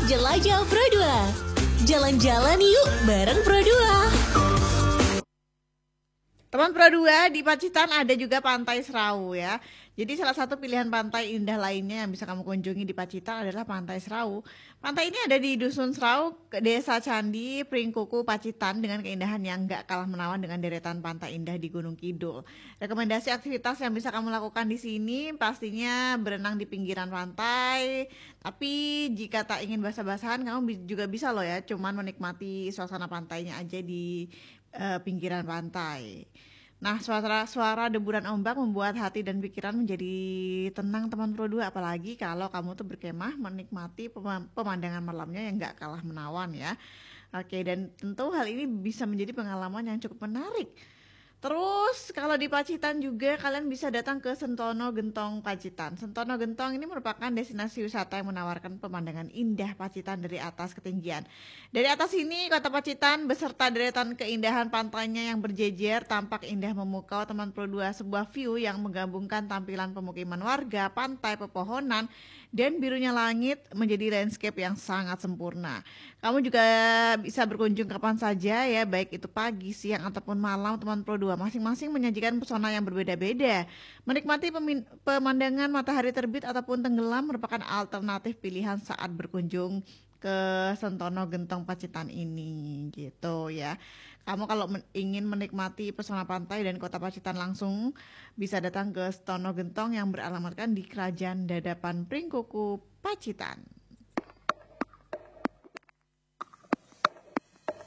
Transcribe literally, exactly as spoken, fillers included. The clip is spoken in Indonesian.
Jelajah Pro dua. Jalan-jalan yuk bareng Pro dua. Teman Pro dua, di Pacitan ada juga Pantai Serau ya. Jadi salah satu pilihan pantai indah lainnya yang bisa kamu kunjungi di Pacitan adalah Pantai Serau. Pantai ini ada di Dusun Serau, Desa Candi, Pringkuku, Pacitan dengan keindahan yang gak kalah menawan dengan deretan pantai indah di Gunung Kidul. Rekomendasi aktivitas yang bisa kamu lakukan di sini pastinya berenang di pinggiran pantai. Tapi jika tak ingin basah-basahan, kamu bi- juga bisa loh ya, cuman menikmati suasana pantainya aja di eh, pinggiran pantai. Nah, suara suara deburan ombak membuat hati dan pikiran menjadi tenang teman Pro dua, apalagi kalau kamu tuh berkemah menikmati pema- pemandangan malamnya yang gak kalah menawan ya. Oke, dan tentu hal ini bisa menjadi pengalaman yang cukup menarik. Terus kalau di Pacitan juga kalian bisa datang ke Sentono Gentong Pacitan. Sentono Gentong ini merupakan destinasi wisata yang menawarkan pemandangan indah Pacitan dari atas ketinggian. Dari atas ini kota Pacitan beserta deretan keindahan pantainya yang berjejer tampak indah memukau teman Pro dua, sebuah view yang menggabungkan tampilan pemukiman warga, pantai, pepohonan, dan birunya langit menjadi landscape yang sangat sempurna. Kamu juga bisa berkunjung kapan saja ya, baik itu pagi, siang, ataupun malam teman Pro dua. Masing-masing menyajikan pesona yang berbeda-beda. Menikmati pemin- pemandangan matahari terbit ataupun tenggelam merupakan alternatif pilihan saat berkunjung ke Sentono Gentong Pacitan ini gitu ya. Kamu kalau men- ingin menikmati pesona pantai dan kota Pacitan langsung bisa datang ke Sentono Gentong yang beralamatkan di Kerajaan Dadapan Pringkuku, Pacitan.